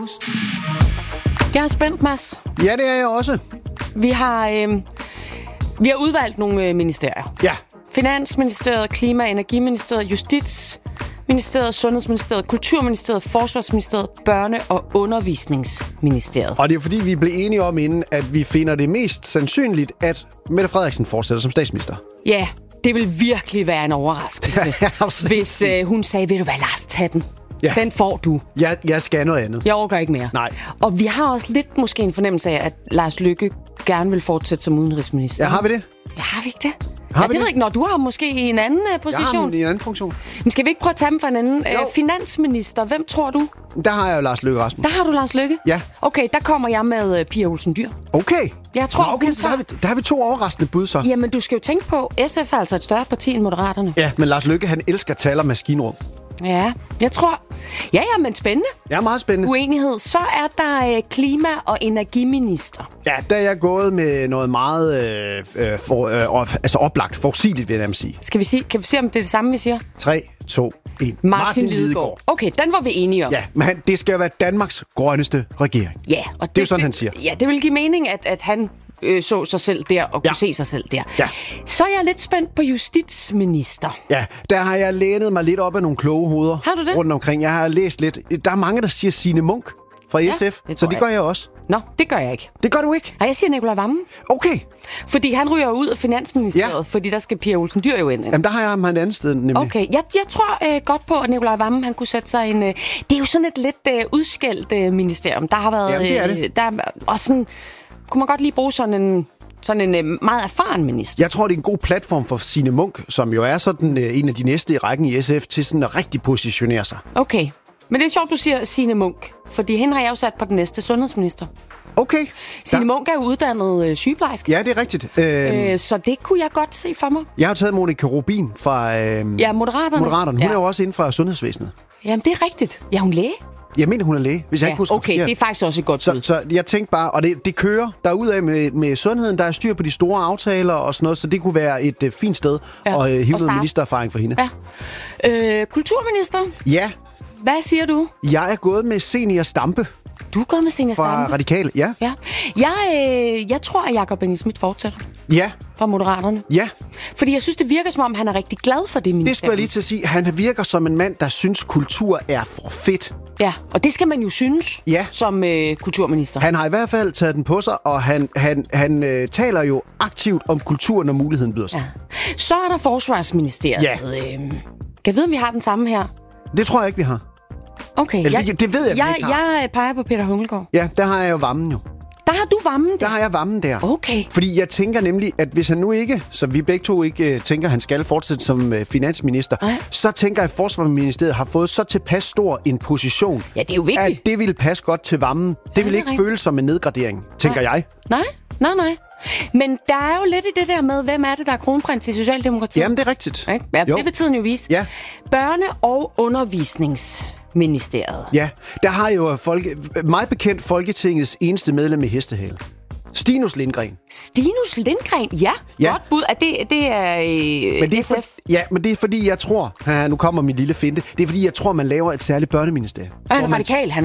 Jeg er spændt, Mads. Ja, det er jeg også. Vi har udvalgt nogle ministerier. Ja. Finansministeriet, Klima- og Energiministeriet, Justitsministeriet, Sundhedsministeriet, Kulturministeriet, Forsvarsministeriet, Børne- og Undervisningsministeriet. Og det er fordi, vi blev enige om inden, at vi finder det mest sandsynligt, at Mette Frederiksen fortsætter som statsminister. Ja, det vil virkelig være en overraskelse, hvis hun sagde, ved du hvad, Lars, tag den. Ja. Den får du. Jeg skal noget andet. Jeg overgår ikke mere. Nej. Og vi har også lidt måske en fornemmelse af, at Lars Løkke gerne vil fortsætte som udenrigsminister. Ja, har vi det? Ja, har vi ikke det? Har vi det ved jeg ikke, når du har måske i en anden position. Jeg har i en anden funktion. Men skal vi ikke prøve at tage dem fra en anden? Finansminister, hvem tror du? Der har jeg jo Lars Løkke Rasmussen. Der har du Lars Løkke? Ja. Okay, der kommer jeg med Pia Olsen Dyhr. Okay. Jeg tror, okay, så der har vi 2 overraskende bud så. Jamen, du skal jo tænke på, SF er altså et større parti end Moderaterne. Ja, men Lars Løkke, han elsker tal og maskinrum. Ja, jeg tror... Ja, men spændende. Ja, meget spændende. Uenighed. Så er der klima- og energiminister. Ja, der er jeg gået med noget meget oplagt, forudsigeligt, vil jeg nærmest sige. Kan vi se, om det er det samme, vi siger? 3, 2, 1. Martin Lidegaard. Okay, den var vi enige om. Ja, men det skal være Danmarks grønneste regering. Ja, og det er jo sådan, han siger. Ja, det vil give mening, at han så sig selv der og kunne se sig selv der. Ja. Så er jeg lidt spændt på justitsminister. Ja, der har jeg lænet mig lidt op af nogle kloge hoveder. Har du det? Rundt omkring. Jeg har læst lidt. Der er mange, der siger Signe Munk fra SF, så det gør jeg også. Nå, det gør jeg ikke. Det gør du ikke? Nej, jeg siger Nicolai Wammen. Okay. Fordi han ryger ud af Finansministeriet, fordi der skal Pia Olsen Dyhr jo ind. Jamen, der har jeg ham et andet sted, nemlig. Okay, jeg tror godt på, at Nicolai Wammen, han kunne sætte sig en... det er jo sådan et lidt udskældt ministerium. Der har været... Jamen, det er det. Der og sådan... Kunne man godt lige bruge sådan en meget erfaren minister. Jeg tror, det er en god platform for Signe Munk, som jo er sådan en af de næste i rækken i SF, til sådan at rigtig positionere sig. Okay. Men det er sjovt, du siger Signe Munk, fordi hende har jeg jo sat på den næste sundhedsminister. Okay. Signe Munk er jo uddannet sygeplejerske. Ja, det er rigtigt. Så det kunne jeg godt se for mig. Jeg har taget Monika Rubin fra Moderaterne. Hun er jo også inden fra sundhedsvæsenet. Jamen, det er rigtigt. Ja, hun er læge. Jeg mener, hun er læge, hvis jeg ikke husker okay, det er faktisk også et godt bud. Så jeg tænkte bare, og det kører derudad med sundheden, der er styr på de store aftaler og sådan noget, så det kunne være et fint sted at hive noget ministererfaring for hende. Ja. Kulturminister? Ja. Hvad siger du? Jeg er gået med Senior Stampe. Du er gået med Senior Stampe? Fra Radikale, ja. Jeg tror, at Jakob Engel-Schmidt fortsætter. Ja. Fra Moderaterne. Ja. Fordi jeg synes, det virker som om, han er rigtig glad for det ministerium. Det skulle jeg lige til at sige. Han virker som en mand, der synes, kultur er for fedt. Ja, og det skal man jo synes som kulturminister. Han har i hvert fald taget den på sig, og han taler jo aktivt om kultur, når muligheden byder sig. Ja. Så er der Forsvarsministeriet. Ja. Kan jeg vide, om vi har den samme her? Det tror jeg ikke, vi har. Okay. Eller, det ved jeg, vi ikke har. Jeg peger på Peter Hummelgaard. Ja, der har jeg jo Wammen jo. Der har du Wammen der? Der har jeg Wammen der. Okay. Fordi jeg tænker nemlig, at hvis han nu ikke, så vi begge to ikke tænker, at han skal fortsætte som finansminister, så tænker jeg, at Forsvarsministeriet har fået så tilpas stor en position, ja, det er jo vigtigt, at det ville passe godt til Wammen. Det vil ikke føles som en nedgradering, tænker jeg. Nej. Men der er jo lidt i det der med, hvem er det, der er kronprins i Socialdemokratiet? Jamen, det er rigtigt. Ja, det vil tiden jo vise. Ja. Børne- og Undervisningsministeriet. Ja, der har jo meget bekendt Folketingets eneste medlem i hestehale. Stinus Lindgren. Stinus Lindgren? Ja. Godt bud. Det er men det er SF. Men det er fordi, jeg tror... nu kommer min lille finte. Det er fordi, jeg tror, man laver et særligt børneministerium. Og han er radikal.